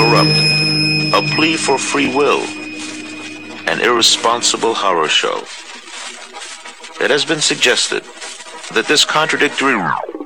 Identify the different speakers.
Speaker 1: Corrupt, A Plea for Free Will, an irresponsible horror show. It has been suggested that this contradictory